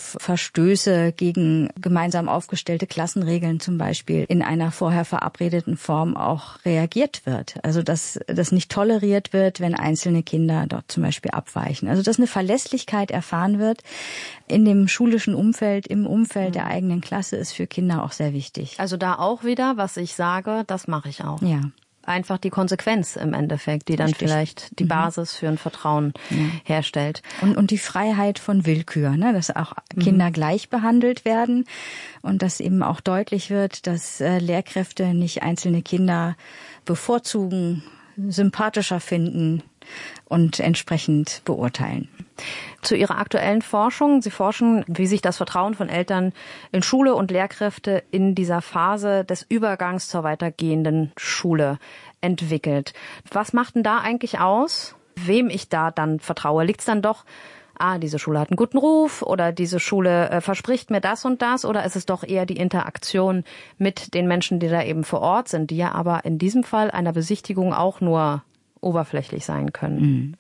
auf Verstöße gegen gemeinsam aufgestellte Klassenregeln zum Beispiel in einer vorher verabredeten Form auch reagiert wird. Also dass das nicht toleriert wird, wenn einzelne Kinder dort zum Beispiel abweichen. Also dass eine Verlässlichkeit erfahren wird in dem schulischen Umfeld, im Umfeld der eigenen Klasse, ist für Kinder auch sehr wichtig. Also da auch wieder, was ich sage, das mache ich auch. Ja. Einfach die Konsequenz im Endeffekt, die dann Richtig. vielleicht die Basis für ein Vertrauen herstellt. Und die Freiheit von Willkür, ne? Dass auch Kinder gleich behandelt werden und dass eben auch deutlich wird, dass Lehrkräfte nicht einzelne Kinder bevorzugen, sympathischer finden und entsprechend beurteilen. Zu Ihrer aktuellen Forschung. Sie forschen, wie sich das Vertrauen von Eltern in Schule und Lehrkräfte in dieser Phase des Übergangs zur weitergehenden Schule entwickelt. Was macht denn da eigentlich aus, wem ich da dann vertraue? Liegt es dann doch, diese Schule hat einen guten Ruf oder diese Schule verspricht mir das und das, oder ist es doch eher die Interaktion mit den Menschen, die da eben vor Ort sind, die ja aber in diesem Fall einer Besichtigung auch nur oberflächlich sein können?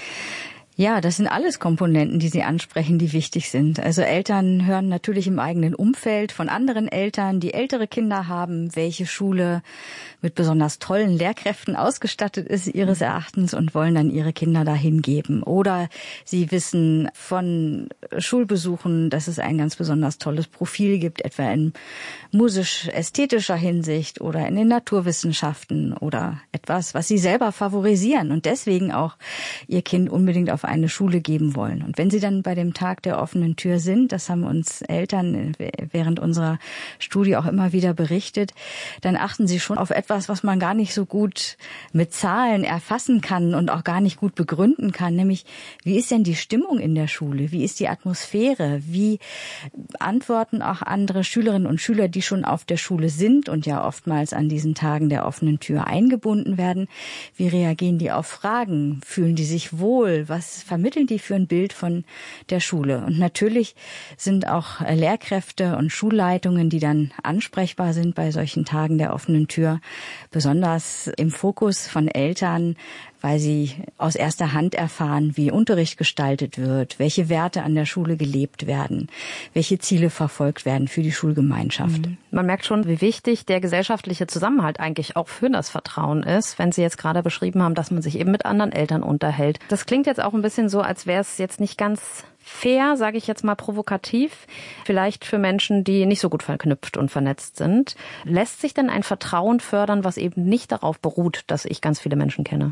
Ja, das sind alles Komponenten, die Sie ansprechen, die wichtig sind. Also Eltern hören natürlich im eigenen Umfeld von anderen Eltern, die ältere Kinder haben, welche Schule mit besonders tollen Lehrkräften ausgestattet ist ihres Erachtens und wollen dann ihre Kinder dahin geben. Oder sie wissen von Schulbesuchen, dass es ein ganz besonders tolles Profil gibt, etwa in musisch-ästhetischer Hinsicht oder in den Naturwissenschaften oder etwas, was sie selber favorisieren und deswegen auch ihr Kind unbedingt auf eine Schule geben wollen. Und wenn sie dann bei dem Tag der offenen Tür sind, das haben uns Eltern während unserer Studie auch immer wieder berichtet, dann achten sie schon auf etwas, was man gar nicht so gut mit Zahlen erfassen kann und auch gar nicht gut begründen kann, nämlich wie ist denn die Stimmung in der Schule? Wie ist die Atmosphäre? Wie antworten auch andere Schülerinnen und Schüler, die schon auf der Schule sind und ja oftmals an diesen Tagen der offenen Tür eingebunden werden? Wie reagieren die auf Fragen? Fühlen die sich wohl? Was vermitteln die für ein Bild von der Schule? Und natürlich sind auch Lehrkräfte und Schulleitungen, die dann ansprechbar sind bei solchen Tagen der offenen Tür, besonders im Fokus von Eltern, weil sie aus erster Hand erfahren, wie Unterricht gestaltet wird, welche Werte an der Schule gelebt werden, welche Ziele verfolgt werden für die Schulgemeinschaft. Man merkt schon, wie wichtig der gesellschaftliche Zusammenhalt eigentlich auch für das Vertrauen ist, wenn Sie jetzt gerade beschrieben haben, dass man sich eben mit anderen Eltern unterhält. Das klingt jetzt auch ein bisschen so, als wäre es jetzt nicht ganz fair, sage ich jetzt mal provokativ, vielleicht für Menschen, die nicht so gut verknüpft und vernetzt sind. Lässt sich denn ein Vertrauen fördern, was eben nicht darauf beruht, dass ich ganz viele Menschen kenne?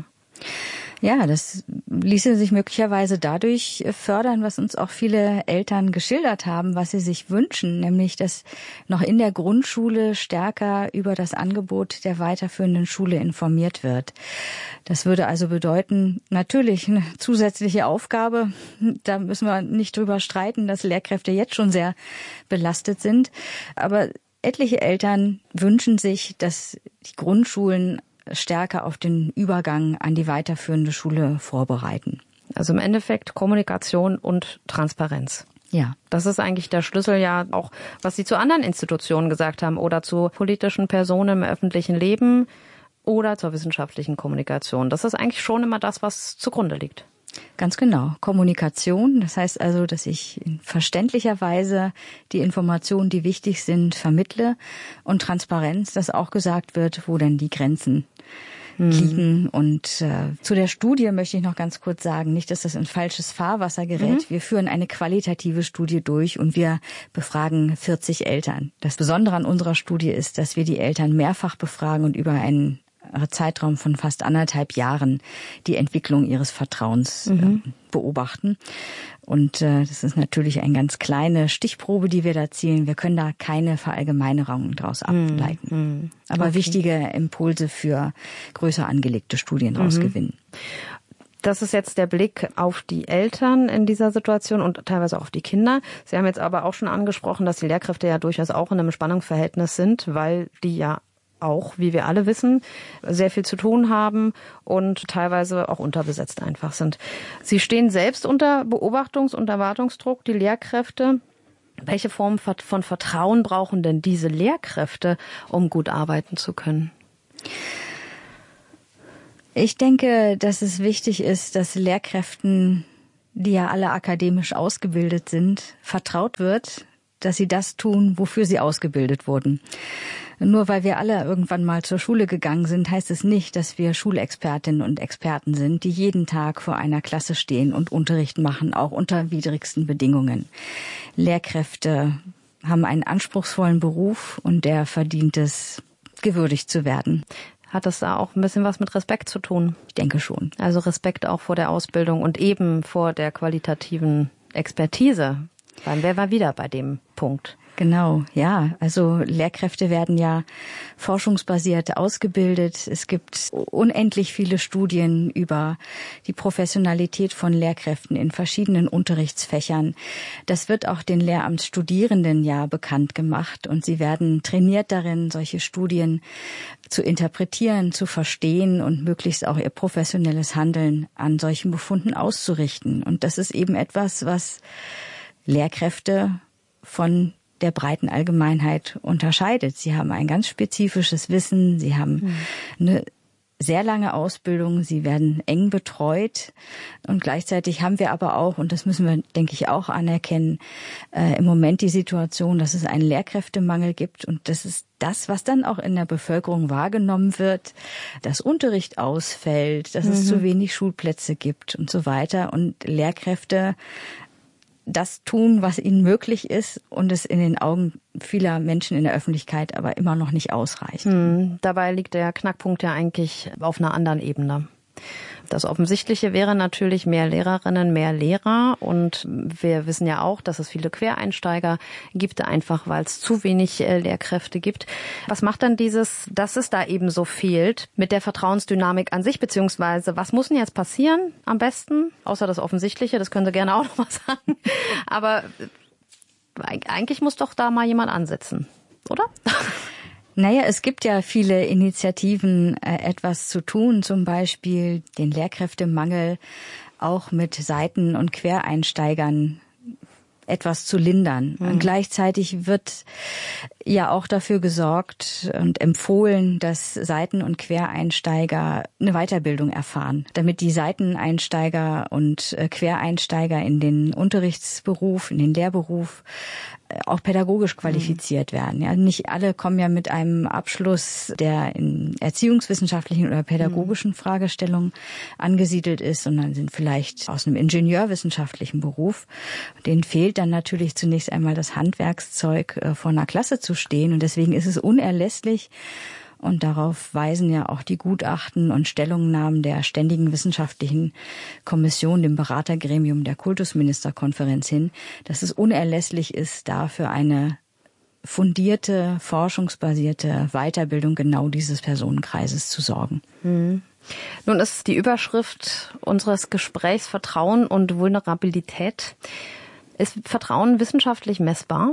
Ja, das ließe sich möglicherweise dadurch fördern, was uns auch viele Eltern geschildert haben, was sie sich wünschen, nämlich dass noch in der Grundschule stärker über das Angebot der weiterführenden Schule informiert wird. Das würde also bedeuten, natürlich eine zusätzliche Aufgabe, da müssen wir nicht drüber streiten, dass Lehrkräfte jetzt schon sehr belastet sind, aber etliche Eltern wünschen sich, dass die Grundschulen stärker auf den Übergang an die weiterführende Schule vorbereiten. Also im Endeffekt Kommunikation und Transparenz. Ja. Das ist eigentlich der Schlüssel ja auch, was Sie zu anderen Institutionen gesagt haben oder zu politischen Personen im öffentlichen Leben oder zur wissenschaftlichen Kommunikation. Das ist eigentlich schon immer das, was zugrunde liegt. Ganz genau. Kommunikation, das heißt also, dass ich in verständlicher Weise die Informationen, die wichtig sind, vermittle, und Transparenz, dass auch gesagt wird, wo denn die Grenzen liegen. Und zu der Studie möchte ich noch ganz kurz sagen, nicht, dass das in falsches Fahrwasser gerät. Wir führen eine qualitative Studie durch und wir befragen 40 Eltern. Das Besondere an unserer Studie ist, dass wir die Eltern mehrfach befragen und über einen Zeitraum von fast 1,5 Jahren die Entwicklung ihres Vertrauens beobachten. Und das ist natürlich eine ganz kleine Stichprobe, die wir da zielen. Wir können da keine Verallgemeinerungen daraus ableiten. Aber wichtige Impulse für größer angelegte Studien daraus gewinnen. Das ist jetzt der Blick auf die Eltern in dieser Situation und teilweise auch auf die Kinder. Sie haben jetzt aber auch schon angesprochen, dass die Lehrkräfte ja durchaus auch in einem Spannungsverhältnis sind, weil die ja auch, wie wir alle wissen, sehr viel zu tun haben und teilweise auch unterbesetzt einfach sind. Sie stehen selbst unter Beobachtungs- und Erwartungsdruck, die Lehrkräfte. Welche Form von Vertrauen brauchen denn diese Lehrkräfte, um gut arbeiten zu können? Ich denke, dass es wichtig ist, dass Lehrkräften die ja alle akademisch ausgebildet sind, vertraut wird, dass sie das tun, wofür sie ausgebildet wurden. Nur weil wir alle irgendwann mal zur Schule gegangen sind, heißt es nicht, dass wir Schulexpertinnen und Experten sind, die jeden Tag vor einer Klasse stehen und Unterricht machen, auch unter widrigsten Bedingungen. Lehrkräfte haben einen anspruchsvollen Beruf und der verdient es, gewürdigt zu werden. Hat das da auch ein bisschen was mit Respekt zu tun? Ich denke schon. Also Respekt auch vor der Ausbildung und eben vor der qualitativen Expertise. Dann wären wir wieder bei dem Punkt. Genau, ja. Also Lehrkräfte werden ja forschungsbasiert ausgebildet. Es gibt unendlich viele Studien über die Professionalität von Lehrkräften in verschiedenen Unterrichtsfächern. Das wird auch den Lehramtsstudierenden ja bekannt gemacht und sie werden trainiert darin, solche Studien zu interpretieren, zu verstehen und möglichst auch ihr professionelles Handeln an solchen Befunden auszurichten. Und das ist eben etwas, was Lehrkräfte von der breiten Allgemeinheit unterscheidet. Sie haben ein ganz spezifisches Wissen, sie haben eine sehr lange Ausbildung, sie werden eng betreut und gleichzeitig haben wir aber auch, und das müssen wir, denke ich, auch anerkennen, im Moment die Situation, dass es einen Lehrkräftemangel gibt und das ist das, was dann auch in der Bevölkerung wahrgenommen wird, dass Unterricht ausfällt, dass es zu wenig Schulplätze gibt und so weiter und Lehrkräfte das tun, was ihnen möglich ist und es in den Augen vieler Menschen in der Öffentlichkeit aber immer noch nicht ausreicht. Dabei liegt der Knackpunkt ja eigentlich auf einer anderen Ebene. Das Offensichtliche wäre natürlich mehr Lehrerinnen, mehr Lehrer. Und wir wissen ja auch, dass es viele Quereinsteiger gibt, einfach weil es zu wenig Lehrkräfte gibt. Was macht dann dass es da eben so fehlt mit der Vertrauensdynamik an sich, beziehungsweise was muss denn jetzt passieren am besten? Außer das Offensichtliche, das können Sie gerne auch noch mal sagen. Aber eigentlich muss doch da mal jemand ansetzen, oder? Naja, es gibt ja viele Initiativen, etwas zu tun, zum Beispiel den Lehrkräftemangel auch mit Seiten- und Quereinsteigern etwas zu lindern. Und gleichzeitig wird ja auch dafür gesorgt und empfohlen, dass Seiten- und Quereinsteiger eine Weiterbildung erfahren, damit die Seiteneinsteiger und Quereinsteiger in den Unterrichtsberuf, in den Lehrberuf auch pädagogisch qualifiziert werden. Ja, nicht alle kommen ja mit einem Abschluss, der in erziehungswissenschaftlichen oder pädagogischen Fragestellungen angesiedelt ist, sondern sind vielleicht aus einem ingenieurwissenschaftlichen Beruf. Denen fehlt dann natürlich zunächst einmal das Handwerkszeug, vor einer Klasse zu stehen. Und deswegen ist es unerlässlich, und darauf weisen ja auch die Gutachten und Stellungnahmen der Ständigen Wissenschaftlichen Kommission, dem Beratergremium der Kultusministerkonferenz hin, dass es unerlässlich ist, dafür eine fundierte, forschungsbasierte Weiterbildung genau dieses Personenkreises zu sorgen. Nun ist die Überschrift unseres Gesprächs Vertrauen und Vulnerabilität. Ist Vertrauen wissenschaftlich messbar?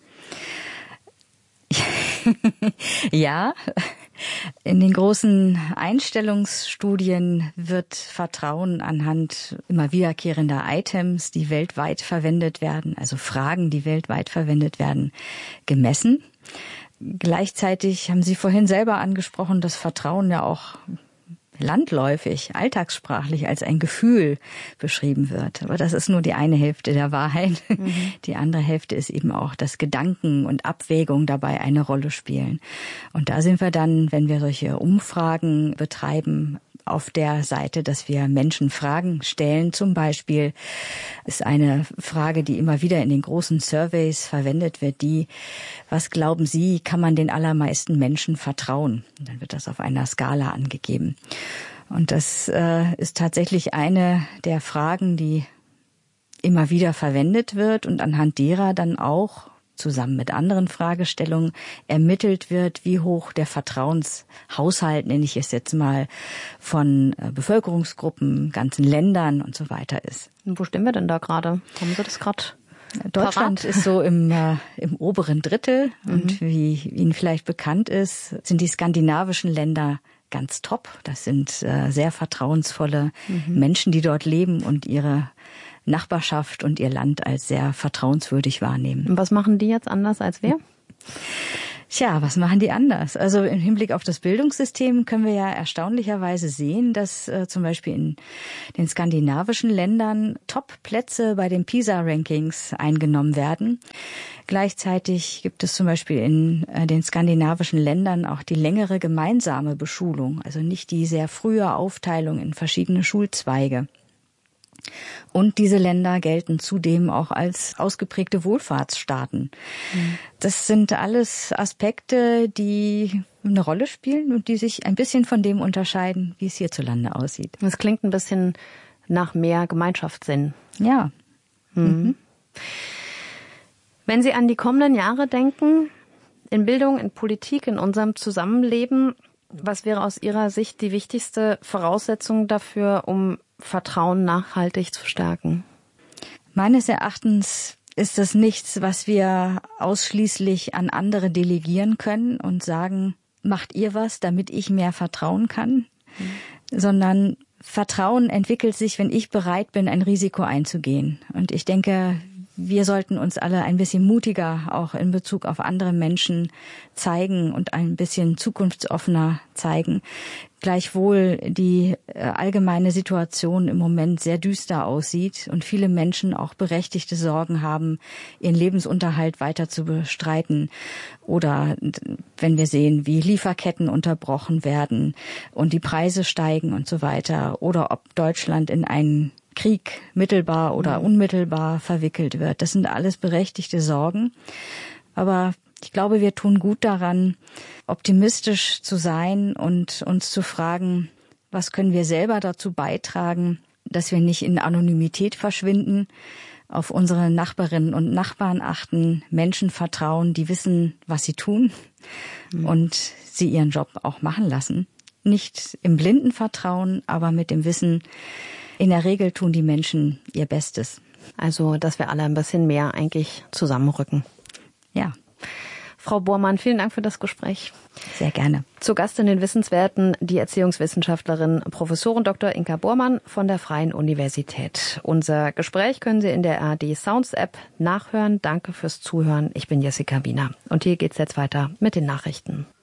Ja, in den großen Einstellungsstudien wird Vertrauen anhand immer wiederkehrender Items, die weltweit verwendet werden, also Fragen, die weltweit verwendet werden, gemessen. Gleichzeitig haben Sie vorhin selber angesprochen, dass Vertrauen ja auch landläufig, alltagssprachlich als ein Gefühl beschrieben wird. Aber das ist nur die eine Hälfte der Wahrheit. Die andere Hälfte ist eben auch, dass Gedanken und Abwägung dabei eine Rolle spielen. Und da sind wir dann, wenn wir solche Umfragen betreiben, auf der Seite, dass wir Menschen Fragen stellen. Zum Beispiel ist eine Frage, die immer wieder in den großen Surveys verwendet wird, die: Was glauben Sie, kann man den allermeisten Menschen vertrauen? Und dann wird das auf einer Skala angegeben. Und das ist tatsächlich eine der Fragen, die immer wieder verwendet wird und anhand derer dann auch zusammen mit anderen Fragestellungen ermittelt wird, wie hoch der Vertrauenshaushalt, nenne ich es jetzt mal, von Bevölkerungsgruppen, ganzen Ländern und so weiter ist. Und wo stehen wir denn da gerade? Haben Sie das gerade? Deutschland ist so im oberen Drittel und wie Ihnen vielleicht bekannt ist, sind die skandinavischen Länder ganz top. Das sind sehr vertrauensvolle Menschen, die dort leben und ihre Nachbarschaft und ihr Land als sehr vertrauenswürdig wahrnehmen. Und was machen die jetzt anders als wir? Tja, was machen die anders? Also im Hinblick auf das Bildungssystem können wir ja erstaunlicherweise sehen, dass zum Beispiel in den skandinavischen Ländern Top-Plätze bei den PISA-Rankings eingenommen werden. Gleichzeitig gibt es zum Beispiel in den skandinavischen Ländern auch die längere gemeinsame Beschulung, also nicht die sehr frühe Aufteilung in verschiedene Schulzweige. Und diese Länder gelten zudem auch als ausgeprägte Wohlfahrtsstaaten. Das sind alles Aspekte, die eine Rolle spielen und die sich ein bisschen von dem unterscheiden, wie es hierzulande aussieht. Das klingt ein bisschen nach mehr Gemeinschaftssinn. Ja. Mhm. Wenn Sie an die kommenden Jahre denken, in Bildung, in Politik, in unserem Zusammenleben, was wäre aus Ihrer Sicht die wichtigste Voraussetzung dafür, um Vertrauen nachhaltig zu stärken? Meines Erachtens ist das nichts, was wir ausschließlich an andere delegieren können und sagen, macht ihr was, damit ich mehr vertrauen kann, sondern Vertrauen entwickelt sich, wenn ich bereit bin, ein Risiko einzugehen. Und ich denke, wir sollten uns alle ein bisschen mutiger auch in Bezug auf andere Menschen zeigen und ein bisschen zukunftsoffener zeigen. Gleichwohl die allgemeine Situation im Moment sehr düster aussieht und viele Menschen auch berechtigte Sorgen haben, ihren Lebensunterhalt weiter zu bestreiten. Oder wenn wir sehen, wie Lieferketten unterbrochen werden und die Preise steigen und so weiter. Oder ob Deutschland in einen Krieg mittelbar oder unmittelbar verwickelt wird. Das sind alles berechtigte Sorgen. Aber ich glaube, wir tun gut daran, optimistisch zu sein und uns zu fragen, was können wir selber dazu beitragen, dass wir nicht in Anonymität verschwinden, auf unsere Nachbarinnen und Nachbarn achten, Menschen vertrauen, die wissen, was sie tun und sie ihren Job auch machen lassen. Nicht im blinden Vertrauen, aber mit dem Wissen, in der Regel tun die Menschen ihr Bestes. Also, dass wir alle ein bisschen mehr eigentlich zusammenrücken. Ja. Frau Bormann, vielen Dank für das Gespräch. Sehr gerne. Zu Gast in den Wissenswerten die Erziehungswissenschaftlerin Professorin Dr. Inka Bormann von der Freien Universität. Unser Gespräch können Sie in der ARD Sounds App nachhören. Danke fürs Zuhören. Ich bin Jessica Wiener. Und hier geht's jetzt weiter mit den Nachrichten.